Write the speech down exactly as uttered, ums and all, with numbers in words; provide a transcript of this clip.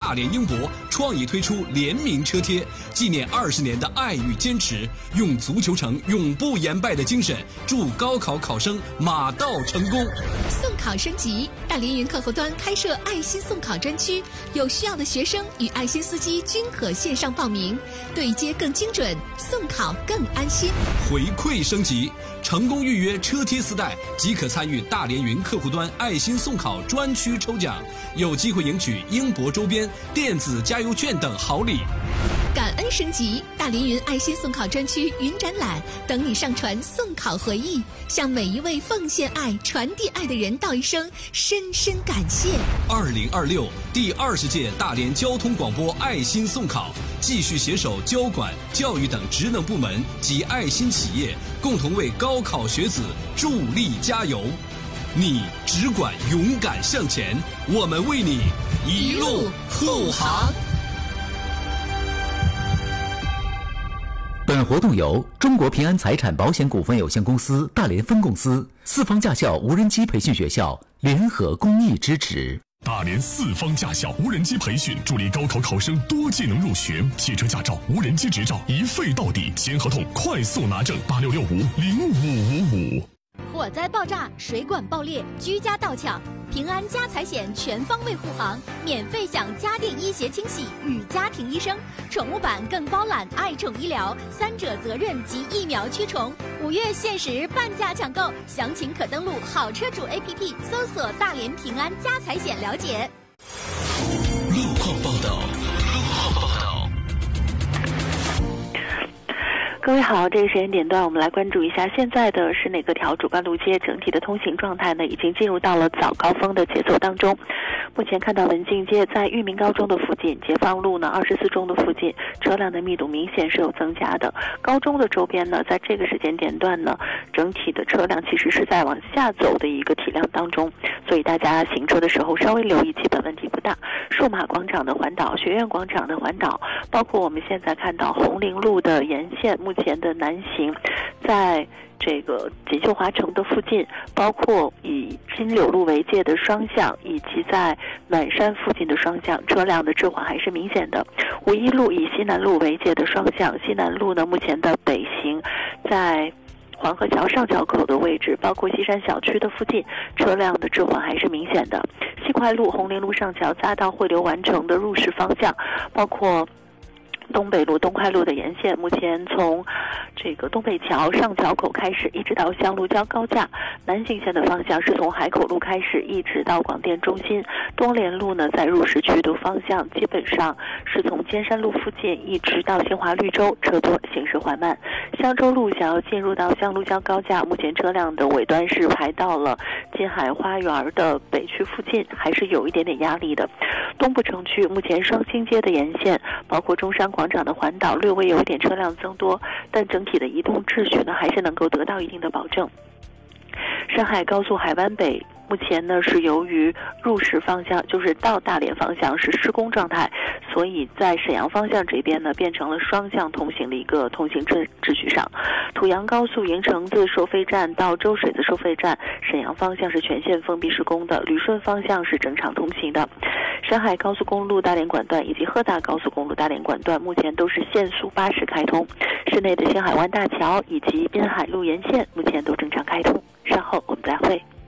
大连英博创意推出联名车贴，纪念二十年的爱与坚持，用足球城永不言败的精神，祝高考考生马到成功。 送考升级，大连云客户端开设爱心送考专区，有需要的学生与爱心司机均可线上报名，对接更精准，送考更安心。 回馈升级，成功预约车贴四袋即可参与大连云客户端爱心送考专区抽奖，有机会赢取英博周边、电子加油券等好礼。 感恩升级，大连云爱心送考专区云展览等你上传送考回忆，向每一位奉献爱、传递爱的人道一声深深感谢。 二零二六第二十届大连交通广播爱心送考，继续携手交管、教育等职能部门及爱心企业，共同为高考学子助力加油。你只管勇敢向前，我们为你一路护航。 本活动由中国平安财产保险股份有限公司大连分公司、四方驾校无人机培训学校联合公益支持。 大连四方驾校无人机培训助力高考考生多技能入学，汽车驾照、无人机执照一废到底，签合同快速拿证，八六六五零五五五。 火灾爆炸、水管爆裂、居家盗抢，平安家财险全方位护航，免费享家电医协清洗与家庭医生，宠物版更包揽爱宠医疗、三者责任及疫苗驱虫。五月限时半价抢购，详情可登录好车主 A P P 搜索大连平安家财险了解。 路况报道。 各位好，这个时间点段我们来关注一下现在的是哪个条主干路街整体的通行状态呢？已经进入到了早高峰的节奏当中。目前看到文静街在裕民高中的附近，解放路呢二十四中的附近，车辆的密度明显是有增加的。高中的周边呢，在这个时间点段呢，整体的车辆其实是在往下走的一个体量当中，所以大家行车的时候稍微留意，基本问题不大。数码广场的环岛、学院广场的环岛，包括我们现在看到红陵路的沿线，目前的南行，在这个锦绣华城的附近，包括以金柳路为界的双向，以及在暖山附近的双向，车辆的滞缓还是明显的。五一路以西南路为界的双向，西南路呢目前的北行，在黄河桥上桥口的位置，包括西山小区的附近，车辆的滞缓还是明显的。西快路、红陵路上桥匝道汇流完成的入市方向，包括东北路、东快路的沿线，目前从这个东北桥上桥口开始，一直到香炉交高架。南行线的方向是从海口路开始，一直到广电中心。东联路呢，在入市区的方向，基本上是从尖山路附近一直到新华绿洲，车多，行驶缓慢。香洲路想要进入到香炉交高架，目前车辆的尾端是排到了金海花园的北区附近，还是有一点点压力的。东部城区目前双星街的沿线，包括中山广场的环岛，略微有一点车辆增多，但整体的移动秩序呢，还是能够得到一定的保证。上海高速海湾北目前呢是由于入市方向，就是到大连方向是施工状态，所以在沈阳方向这边呢变成了双向通行的一个通行秩秩序上。土阳高速营城自收费站到周水子收费站，沈阳方向是全线封闭施工的，旅顺方向是正常通行的。山海高速公路大连管段以及赫大高速公路大连管段目前都是限速八十开通，市内的星海湾大桥以及滨海路沿线目前都正常开通。稍后我们再会。